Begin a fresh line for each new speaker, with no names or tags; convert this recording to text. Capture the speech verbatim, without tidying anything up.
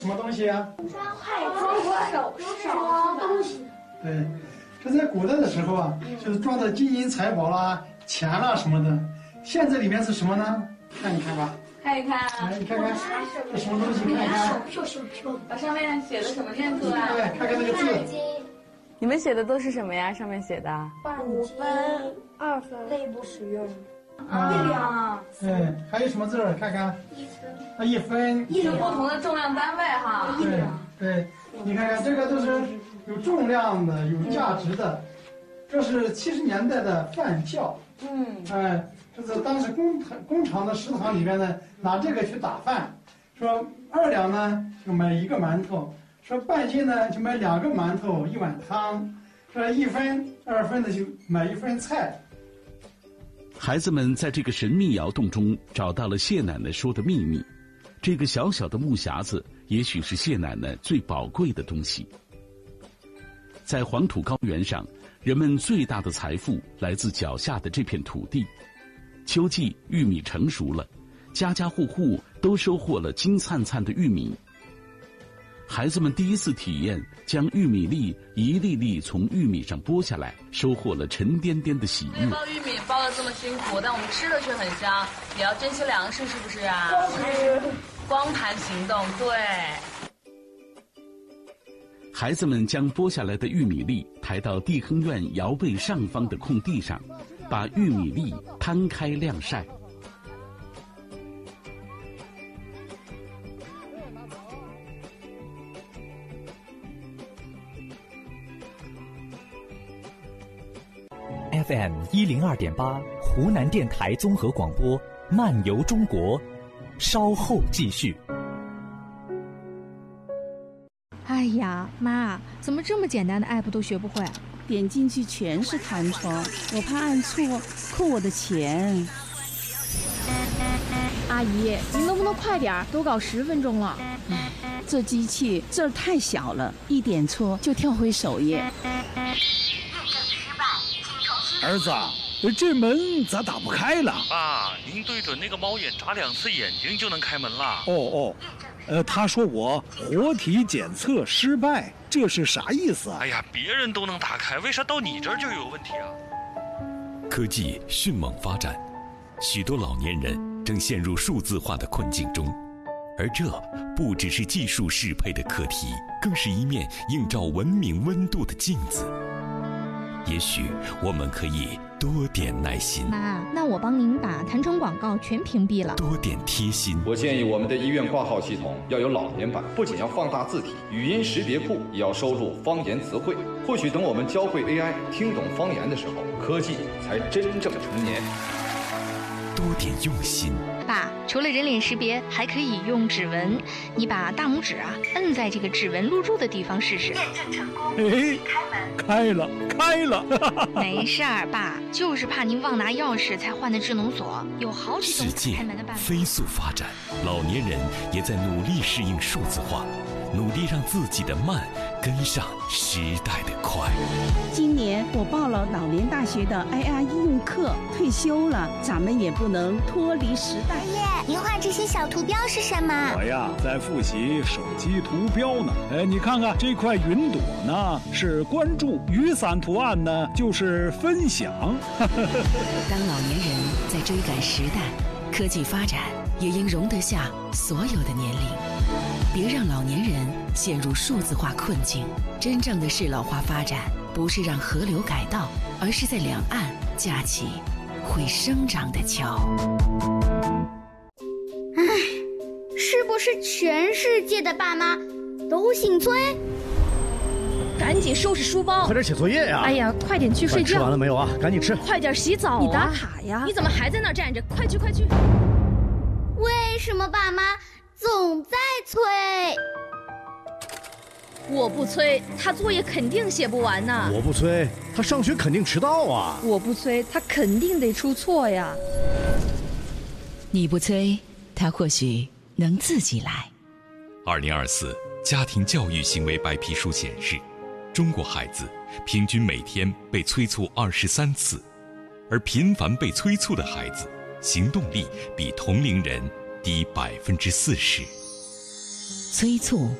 什么东西啊？
快装手装东西。
对，这在古代的时候啊，就是装的金银财宝啦、钱啦什么的。现在里面是什么呢？看一看吧。
看一看，
来，你看看这什么东西？看一看。
咻咻咻！
把上面写的什么念出来？
对，看看那个字。
你们写的都是什么呀？上面写的？
五分、二分，内部使用。
啊，
对，还有什么字儿？看看。
一分。
啊，一分。
一种不同的重量单位哈。
对对，你看看这个都是有重量的、有价值的。这是七十年代的饭票。
嗯。
哎，这是当时工工厂的食堂里边呢，拿这个去打饭。说二两呢就买一个馒头，说半斤呢就买两个馒头一碗汤，说一分二分的就买一份菜。
孩子们在这个神秘窑洞中找到了谢奶奶说的秘密，这个小小的木匣子也许是谢奶奶最宝贵的东西。在黄土高原上，人们最大的财富来自脚下的这片土地。秋季玉米成熟了，家家户户都收获了金灿灿的玉米。孩子们第一次体验将玉米粒一粒粒从玉米上剥下来，收获了沉甸甸的喜悦。
包玉米包得这么辛苦，但我们吃的却很香，也要珍惜粮食，是不是啊？光盘行动，对。
孩子们将剥下来的玉米粒抬到地坑院窑背上方的空地上，把玉米粒摊开晾晒。
F M 一零二点八，湖南电台综合广播，漫游中国，稍后继续。
哎呀，妈，怎么这么简单的 app 都学不会？
点进去全是弹窗，我怕按错扣我的钱。
阿姨，您能不能快点？都搞十分钟了。
这机器字儿太小了，一点错就跳回首页。
儿子，这门咋打不开了？
爸，您对准那个猫眼眨两次眼睛就能开门了。
哦哦，呃，他说我活体检测失败，这是啥意思啊？
哎呀，别人都能打开，为啥到你这儿就有问题啊？
科技迅猛发展，许多老年人正陷入数字化的困境中，而这不只是技术适配的课题，更是一面映照文明温度的镜子。也许我们可以多点耐心。
妈，那我帮您把弹窗广告全屏蔽了。
多点贴心。
我建议我们的医院挂号系统要有老年版，不仅要放大字体，语音识别库也要收录方言词汇。或许等我们教会 A I 听懂方言的时候，科技才真正成年。
多点用心。
爸，除了人脸识别，还可以用指纹。你把大拇指啊摁在这个指纹录入的地方试试。验证成功。
哎，开了，开了。
没事儿，爸，就是怕您忘拿钥匙才换的智能锁，有好几种开门的办法。
世界飞速发展，老年人也在努力适应数字化，努力让自己的慢跟上时代的快。
今年我报了老年大学的 I R 应用课，退休了，咱们也不能脱离时代。
爷爷，您画这些小图标是什么？
我呀，在复习手机图标呢。哎，你看看这块云朵呢，是关注；雨伞图案呢，就是分享。
当老年人在追赶时代，科技发展也应容得下所有的年龄。别让老年人陷入数字化困境。真正的适老化发展，不是让河流改道，而是在两岸架起会生长的桥。
唉，是不是全世界的爸妈都姓崔？
赶紧收拾书包，
快点写作业呀！
哎呀，快点去睡觉。
吃完了没有啊？赶紧吃。
快点洗澡啊！
你打卡呀？
你怎么还在那儿站着？快去快去！
为什么爸妈总在催？
我不催，他作业肯定写不完呢。
我不催，他上学肯定迟到啊。
我不催，他肯定得出错呀。
你不催，他或许能自己来。
二零二四家庭教育行为白皮书显示，中国孩子平均每天被催促二十三次，而频繁被催促的孩子，行动力比同龄人低百分之四十。
催促